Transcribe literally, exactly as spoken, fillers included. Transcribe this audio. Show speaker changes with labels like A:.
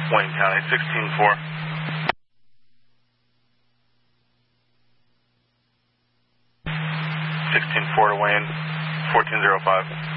A: Wayne County, sixteen four. sixteen four to Wayne, fourteen zero five.